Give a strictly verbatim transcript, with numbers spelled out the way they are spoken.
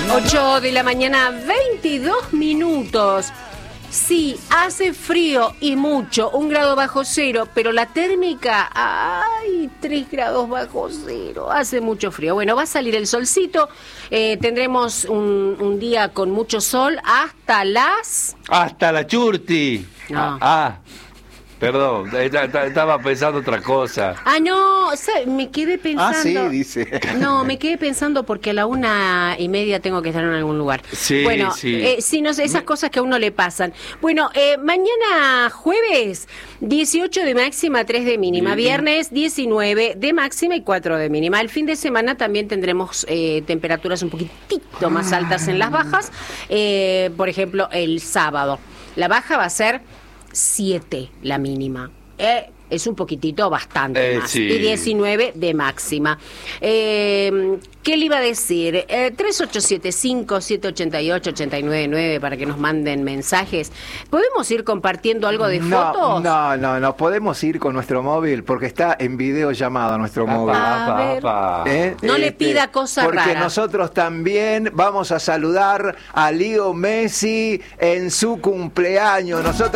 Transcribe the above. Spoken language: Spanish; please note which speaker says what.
Speaker 1: ocho de la mañana, veintidós minutos. Sí, hace frío y mucho, un grado bajo cero, pero la térmica, ay, tres grados bajo cero, hace mucho frío. Bueno, va a salir el solcito, eh, tendremos un, un día con mucho sol hasta las...
Speaker 2: Hasta la churti.
Speaker 1: No.
Speaker 2: Ah, ah. Perdón, estaba pensando otra cosa.
Speaker 1: Ah, no, o sea, me quedé pensando...
Speaker 3: Ah, sí, dice.
Speaker 1: No, me quedé pensando porque a la una y media tengo que estar en algún lugar.
Speaker 2: Sí,
Speaker 1: bueno,
Speaker 2: sí.
Speaker 1: Eh, sí, no sé, esas cosas que a uno le pasan. Bueno, eh, mañana jueves, dieciocho de máxima, tres de mínima.
Speaker 2: Sí.
Speaker 1: Viernes, diecinueve de máxima y cuatro de mínima. El fin de semana también tendremos eh, temperaturas un poquitito más altas en las bajas. Eh, por ejemplo, el sábado. La baja va a ser siete la mínima. Eh, es un poquitito bastante
Speaker 2: Eh,
Speaker 1: más.
Speaker 2: sí.
Speaker 1: Y diecinueve de máxima. Eh, ¿Qué le iba a decir? Eh, tres ocho siete cinco, siete ocho ocho, ocho nueve nueve para que nos manden mensajes. ¿Podemos ir compartiendo algo de
Speaker 3: No,
Speaker 1: fotos?
Speaker 3: no, no, no podemos ir con nuestro móvil porque está en videollamada nuestro
Speaker 2: Apa,
Speaker 3: móvil.
Speaker 1: A
Speaker 2: apa,
Speaker 1: ver.
Speaker 2: apa.
Speaker 3: ¿Eh?
Speaker 1: No le
Speaker 3: Este,
Speaker 1: pida cosas
Speaker 3: porque
Speaker 1: raras.
Speaker 3: nosotros también vamos a saludar a Leo Messi en su cumpleaños. Nosotros